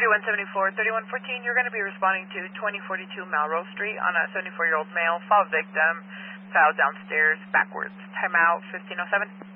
3174, 3114, you're going to be responding to 2042 Melrose Street on a 74-year-old male, fall victim, fell downstairs backwards. Timeout 1507.